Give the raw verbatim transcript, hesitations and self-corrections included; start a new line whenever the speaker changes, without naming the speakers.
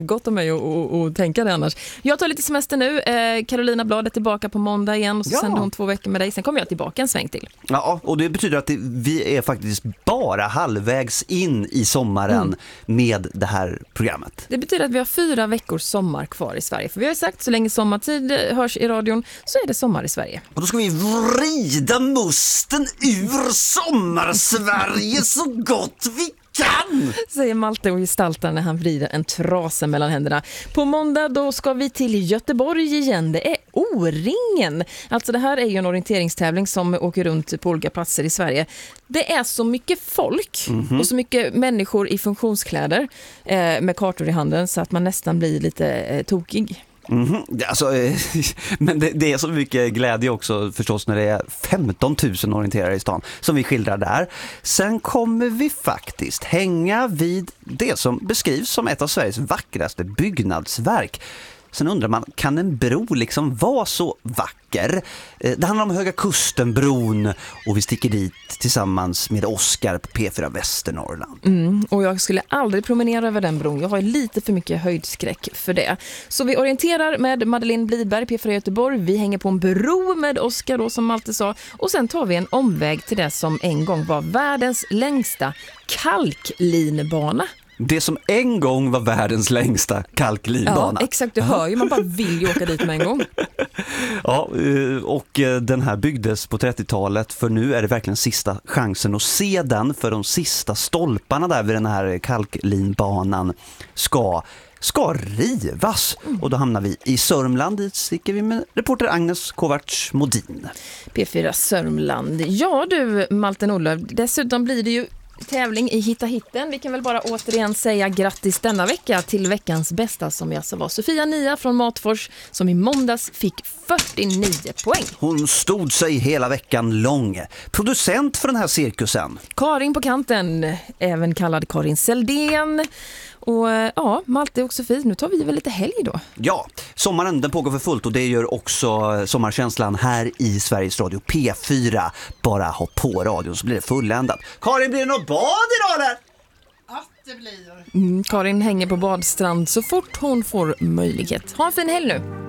Gott om mig att tänka det annars. Jag tar lite semester nu. Eh, Carolina Blad är tillbaka på måndag igen och så
ja.
sänder hon två veckor med dig. Sen kommer jag tillbaka en sväng till.
Ja, och det betyder att det, vi är faktiskt bara halvvägs in i sommaren mm. med det här programmet.
Det betyder att vi har fyra veckors sommar kvar i Sverige. För vi har ju sagt så länge sommartid hörs i radion så är det sommar i Sverige.
Och då ska vi vrida musten ur sommar-Sverige så gott vi kan!
Säger Malte och gestaltar när han vrider en trasa mellan händerna. På måndag då ska vi till Göteborg igen. Det är O-ringen. Alltså det här är ju en orienteringstävling som åker runt på olika platser i Sverige. Det är så mycket folk mm-hmm. och så mycket människor i funktionskläder eh, med kartor i handen så att man nästan blir lite eh, tokig.
Mm-hmm. Alltså, eh, men det, det är så mycket glädje också förstås när det är femton tusen orienterare i stan som vi skildrar där. Sen kommer vi faktiskt hänga vid det som beskrivs som ett av Sveriges vackraste byggnadsverk. Sen undrar man, kan en bro liksom vara så vacker? Det handlar om Höga Kusten-bron och vi sticker dit tillsammans med Oskar på P fyra Västernorrland.
Mm, och jag skulle aldrig promenera över den bron. Jag har lite för mycket höjdskräck för det. Så vi orienterar med Madeleine Blidberg, P fyra Göteborg. Vi hänger på en bro med Oskar då, som Malte sa. Och sen tar vi en omväg till det som en gång var världens längsta kalklinbana.
Det som en gång var världens längsta kalklinbana.
Ja, exakt. Du hör ju, man bara vill ju åka dit med en gång.
Ja, och den här byggdes på trettiotalet för nu är det verkligen sista chansen att se den för de sista stolparna där vid den här kalklinbanan ska ska rivas. Mm. Och då hamnar vi i Sörmland. Dit sticker vi med reporter Agnes Kovacs Modin.
P fyra Sörmland. Ja du, Malte Nordlöf, dessutom blir det ju tävling i Hitta Hitten. Vi kan väl bara återigen säga grattis denna vecka till veckans bästa som jag sa var Sofia Nia från Matfors som i måndags fick fyrtionio poäng.
Hon stod sig hela veckan lång. Producent för den här cirkusen.
Karin på kanten, även kallad Karin Seldén. Och ja, Malte och Sofie, nu tar vi väl lite helg då.
Ja, sommaren den pågår för fullt och det gör också sommarkänslan här i Sveriges Radio P fyra. Bara ha på radion så blir det fulländat. Karin, blir det något bad idag eller?
Att det blir.
Mm, Karin hänger på badstrand så fort hon får möjlighet. Ha en fin helg nu.